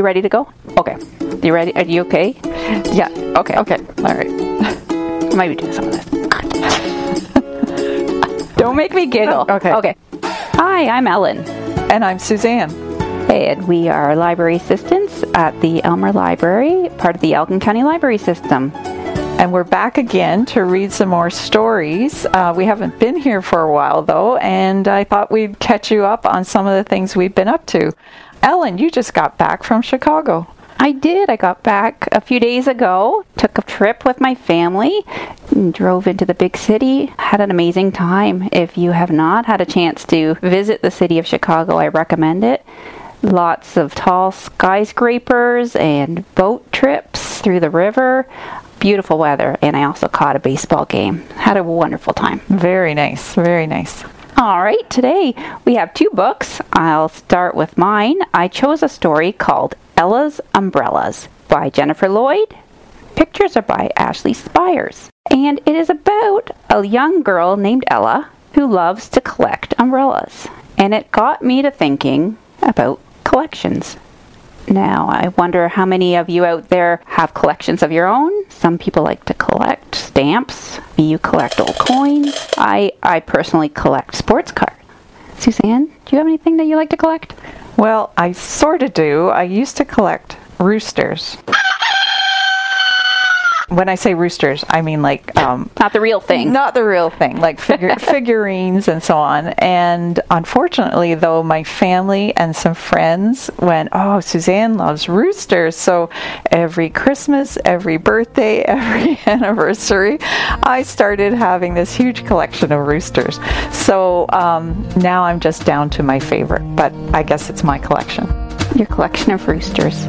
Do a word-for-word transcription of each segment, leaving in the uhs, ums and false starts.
ready to go? Okay. You ready? Are you okay? Yeah. Okay. Okay. All right. I might be doing some of this. Don't make me giggle. Okay. Okay. Hi, I'm Ellen. And I'm Suzanne. Hey, and we are library assistants at the Elmer Library, part of the Elgin County Library System. And we're back again to read some more stories. Uh, we haven't been here for a while, though, and I thought we'd catch you up on some of the things we've been up to. Ellen, you just got back from Chicago. I did. I got back a few days ago, took a trip with my family, and drove into the big city, had an amazing time. If you have not had a chance to visit the city of Chicago, I recommend it. Lots of tall skyscrapers and boat trips through the river. Beautiful weather, and I also caught a baseball game. Had a wonderful time. Very nice, very nice. All right, today we have two books. I'll start with mine. I chose a story called Ella's Umbrellas by Jennifer Lloyd. Pictures are by Ashley Spires. And it is about a young girl named Ella who loves to collect umbrellas. And it got me to thinking about collections. Now, I wonder how many of you out there have collections of your own. Some people like to collect stamps. You collect old coins. I, I personally collect sports cards. Suzanne, do you have anything that you like to collect? Well, I sort of do. I used to collect roosters. When I say roosters, I mean like... Um, not the real thing. Not the real thing, like figure, figurines and so on. And unfortunately, though, my family and some friends went, oh, Suzanne loves roosters. So every Christmas, every birthday, every anniversary, I started having this huge collection of roosters. So um, now I'm just down to my favorite, but I guess it's my collection. Your collection of roosters.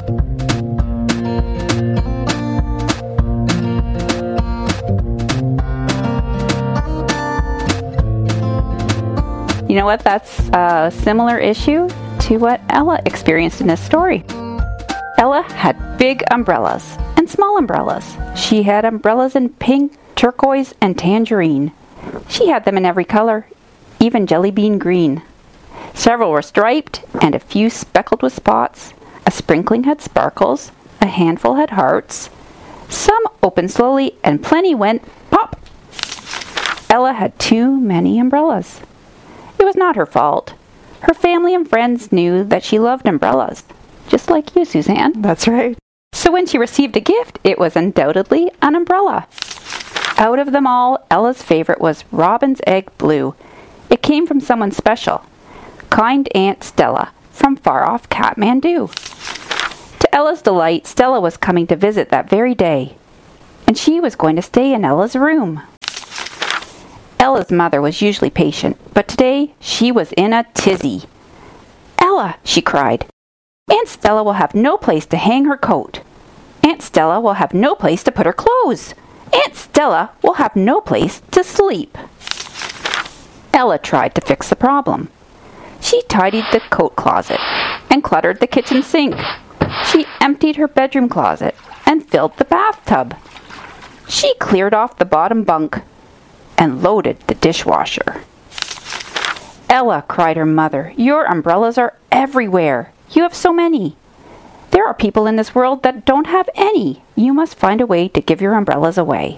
You know what? That's a similar issue to what Ella experienced in this story. Ella had big umbrellas and small umbrellas. She had umbrellas in pink, turquoise, and tangerine. She had them in every color, even jelly bean green. Several were striped and a few speckled with spots. A sprinkling had sparkles. A handful had hearts. Some opened slowly and plenty went pop. Ella had too many umbrellas. It was not her fault. Her family and friends knew that she loved umbrellas, just like you, Suzanne. That's right. So when she received a gift, it was undoubtedly an umbrella. Out of them all, Ella's favorite was Robin's Egg Blue. It came from someone special, kind Aunt Stella from far-off Kathmandu. To Ella's delight, Stella was coming to visit that very day, and she was going to stay in Ella's room. Ella's mother was usually patient, but today she was in a tizzy. Ella, she cried, Aunt Stella will have no place to hang her coat. Aunt Stella will have no place to put her clothes. Aunt Stella will have no place to sleep. Ella tried to fix the problem. She tidied the coat closet and cluttered the kitchen sink. She emptied her bedroom closet and filled the bathtub. She cleared off the bottom bunk and loaded the dishwasher. Ella, cried her mother, your umbrellas are everywhere. You have so many. There are people in this world that don't have any. You must find a way to give your umbrellas away.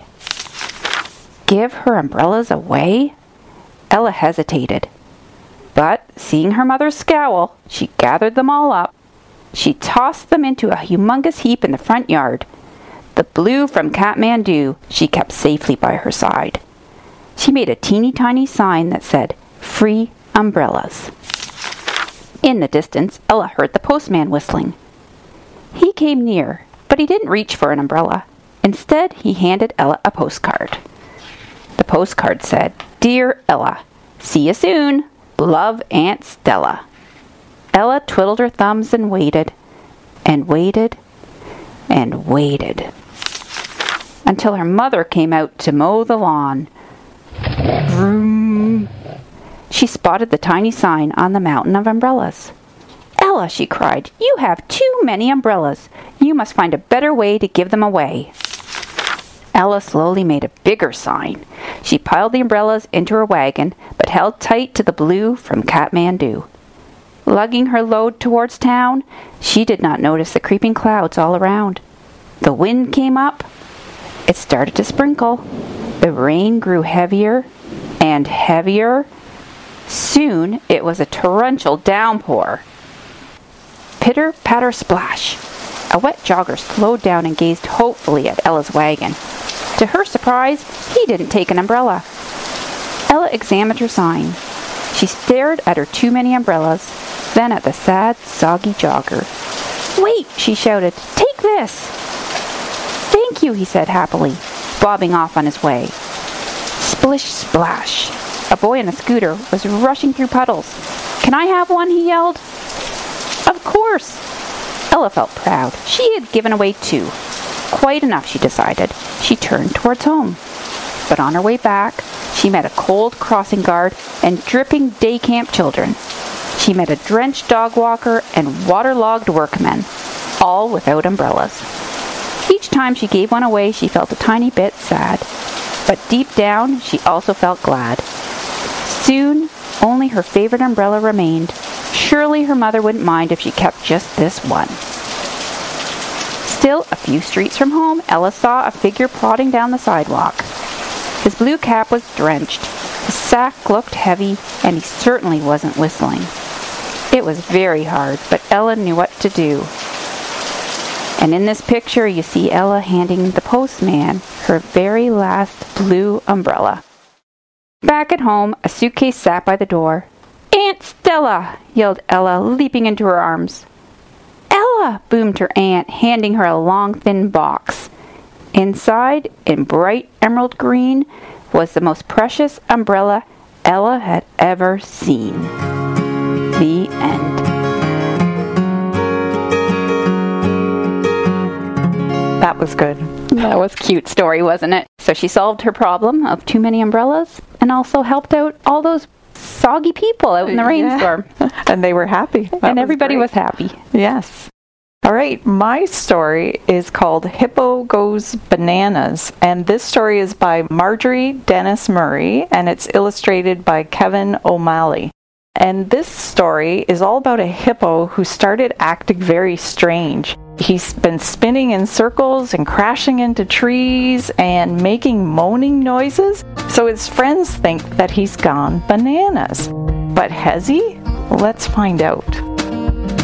Give her umbrellas away? Ella hesitated. But, seeing her mother's scowl, she gathered them all up. She tossed them into a humongous heap in the front yard. The blue from Kathmandu she kept safely by her side. She made a teeny tiny sign that said, Free Umbrellas. In the distance, Ella heard the postman whistling. He came near, but he didn't reach for an umbrella. Instead, he handed Ella a postcard. The postcard said, Dear Ella, see you soon. Love, Aunt Stella. Ella twiddled her thumbs and waited, and waited, and waited, until her mother came out to mow the lawn. Vroom. She spotted the tiny sign on the mountain of umbrellas. Ella, she cried, you have too many umbrellas. You must find a better way to give them away. Ella slowly made a bigger sign. She piled the umbrellas into her wagon, but held tight to the blue from Kathmandu. lugging her load towards town, she did not notice the creeping clouds all around. The wind came up. It started to sprinkle. The rain grew heavier and heavier. Soon it was a torrential downpour. Pitter, patter, splash. A wet jogger slowed down and gazed hopefully at Ella's wagon. To her surprise, he didn't take an umbrella. Ella examined her sign. She stared at her too many umbrellas, then at the sad, soggy jogger. "Wait," she shouted. "Take this." "Thank you," he said happily, bobbing off on his way. Splish, splash. A boy on a scooter was rushing through puddles. "Can I have one?" he yelled. Of course. Ella felt proud. She had given away two. Quite enough, she decided. She turned towards home. But on her way back, she met a cold crossing guard and dripping day camp children. She met a drenched dog walker and waterlogged workmen, all without umbrellas. Each time she gave one away, she felt a tiny bit sad. But deep down, she also felt glad. Soon, only her favorite umbrella remained. Surely her mother wouldn't mind if she kept just this one. Still, a few streets from home, Ella saw a figure plodding down the sidewalk. His blue cap was drenched, his sack looked heavy, and he certainly wasn't whistling. It was very hard, but Ella knew what to do. And in this picture, you see Ella handing the postman her very last blue umbrella. Back at home, a suitcase sat by the door. "Aunt Stella!" yelled Ella, leaping into her arms. "Ella!" boomed her aunt, handing her a long, thin box. Inside, in bright emerald green, was the most precious umbrella Ella had ever seen. The end. That was good. That was a cute story, wasn't it? So she solved her problem of too many umbrellas and also helped out all those soggy people out in the rainstorm. Yeah. And they were happy. That and everybody was, was happy. Yes. All right, my story is called Hippo Goes Bananas, and this story is by Marjorie Dennis Murray, and it's illustrated by Kevin O'Malley. And this story is all about a hippo who started acting very strange. He's been spinning in circles and crashing into trees and making moaning noises, so his friends think that he's gone bananas. But has he? Let's find out.